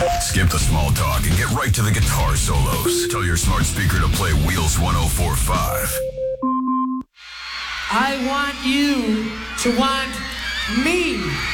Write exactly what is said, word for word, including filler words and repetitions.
Skip the small talk and get right to the guitar solos. Tell your smart speaker to play Wheels one oh four point five. I want you to want me.